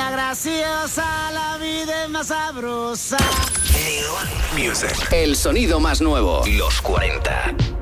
está graciosa, la vida es más sabrosa. Music. El sonido más nuevo. Los 40.